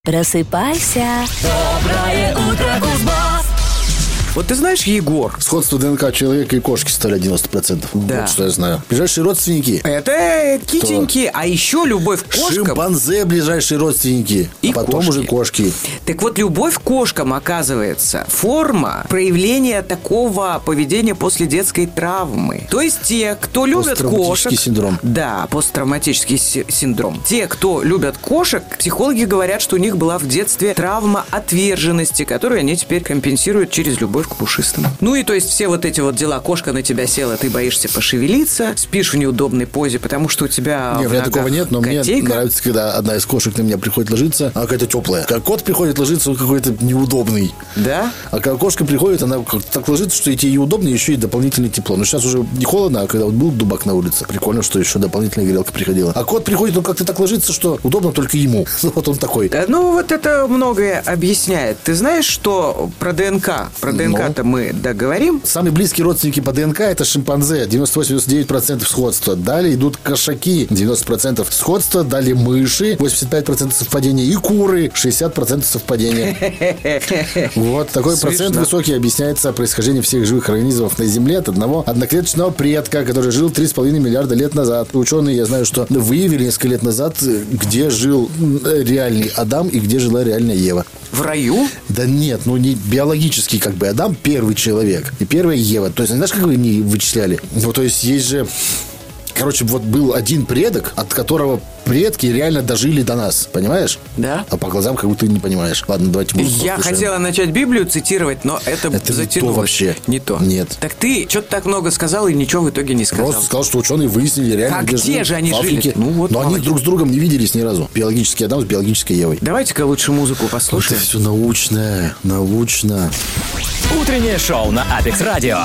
Просыпайся. Доброе утро, Кузбасс! Вот ты знаешь, Егор? Сходство ДНК человека и кошки составляет 90%. Да. Вот что я знаю. Ближайшие родственники. Это китеньки, а еще любовь к кошкам. Шимпанзе ближайшие родственники. И а потом кошки. уже кошки. Так вот, любовь к кошкам, оказывается, форма проявления такого поведения после детской травмы. То есть те, кто любят Посттравматический кошек... синдром. Да, посттравматический синдром. Те, кто любят кошек, психологи говорят, что у них была в детстве травма отверженности, которую они теперь компенсируют через любовь к пушистым. Ну и то есть все вот эти вот дела. Кошка на тебя села, ты боишься пошевелиться, спишь в неудобной позе, потому что у тебя Нет, у меня такого нет, но котейка. мне нравится, когда одна из кошек на меня приходит ложиться, она какая-то теплая. Когда кот приходит ложиться, он какой-то неудобный. Да? А когда кошка приходит, она как-то так ложится, что и тебе неудобно, еще и дополнительное тепло. Но сейчас уже не холодно, а когда вот был дубак на улице, прикольно, что еще дополнительная грелка приходила. А кот приходит, он как-то так ложится, что удобно только ему. Вот он такой. Ну, вот это многое объясняет. Ты знаешь, что про ДНК? Про ДНК-то мы договорим. Самые близкие родственники по ДНК – это шимпанзе, 98-99% сходства. Далее идут кошаки, 90% сходства. Далее мыши, 85% совпадения. И куры, 60% совпадения. Вот такой процент высокий объясняется происхождение всех живых организмов на Земле от одного одноклеточного предка, который жил 3,5 миллиарда лет назад. Ученые, я знаю, что выявили несколько лет назад, где жил реальный Адам и где жила реальная Ева. В раю? Да нет, ну не биологический как бы. Адам первый человек и первая Ева. То есть, знаешь, как вы не вычисляли? Ну, то есть, есть же... Короче, вот был один предок, от которого предки реально дожили до нас. Понимаешь? Да. А по глазам как будто ты не понимаешь. Ладно, давайте музыку Я послушаем. хотела начать Библию цитировать, но это не затянулось. то вообще. Не то. Нет. Так ты что-то так много сказал и ничего в итоге не сказал. Просто сказал, что ученые выяснили реально, А где где же они в жили? Африке. Ну, вот но они молодец. друг с другом не виделись ни разу. Биологический Адам с биологической Евой. Давайте-ка лучше музыку Это послушаем. все научное. Научно. Утреннее шоу на Апекс Радио.